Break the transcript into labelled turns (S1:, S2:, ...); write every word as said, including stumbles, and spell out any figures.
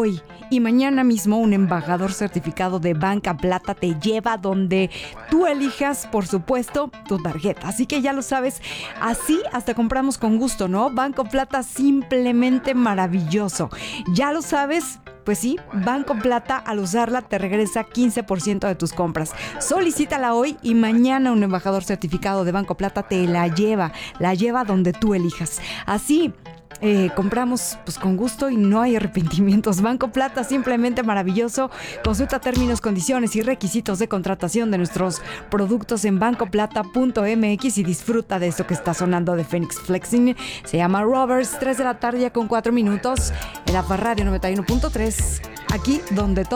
S1: hoy y mañana mismo un embajador certificado de Banca Plata te lleva donde tú elijas, por supuesto, tu tarjeta. Así que ya lo sabes, así hasta compramos con gusto, ¿no? Banco Plata, simplemente maravilloso. Ya lo sabes. Pues sí, Banco Plata al usarla te regresa quince por ciento de tus compras. Solicítala hoy y mañana un embajador certificado de Banco Plata te la lleva, la lleva donde tú elijas. Así eh, compramos pues con gusto y no hay arrepentimientos. Banco Plata, simplemente maravilloso. Consulta términos, condiciones y requisitos de contratación de nuestros productos en banco plata punto m x y disfruta de esto que está sonando de Phoenix Flexing. Se llama Rovers, tres de la tarde ya con cuatro minutos. En la Radio noventa y uno punto tres, aquí donde todo